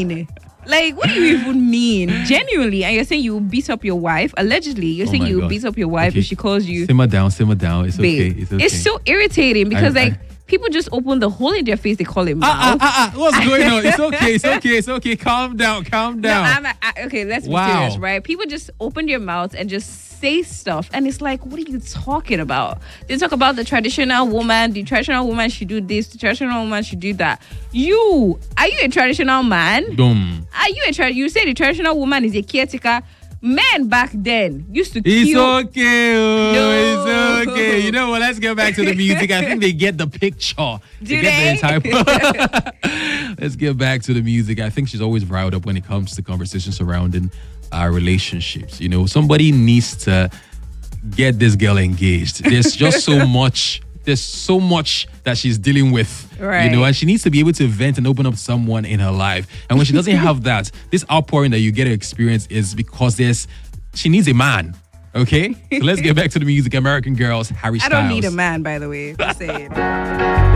mean? Like, what do you even mean? Genuinely, and you're saying you beat up your wife. Allegedly, you're saying you beat up your wife if she calls you. Simmer down. It's babe. okay. It's okay. It's so irritating because people just open the hole in their face. They call it mouth. What's going on? It's okay. Calm down. No, okay, let's be serious, right? People just open their mouths and just say stuff, and it's like, what are you talking about? They talk about the traditional woman. The traditional woman should do this. The traditional woman should do that. Are you a traditional man? Dumb. Are you you say the traditional woman is a caretaker? Men back then used to It's kill. okay. It's okay. You know what? Let's get back to the music. I think they get the picture. Do they? Let's get back to the music. I think she's always riled up when it comes to conversations surrounding our relationships. You know, somebody needs to get this girl engaged. There's just so much. There's so much that she's dealing with, right? You know, and she needs to be able to vent and open up someone in her life. And when she doesn't have that, this outpouring that you get to experience is because she needs a man. Okay, so let's get back to the music. American Girls, Harry Styles. I don't need a man, by the way. Just saying.